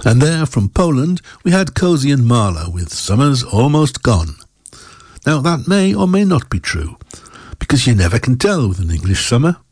And there, from Poland, we had Cozy and Marla with Summer's Almost Gone. Now, that may or may not be true, because you never can tell with an English summer.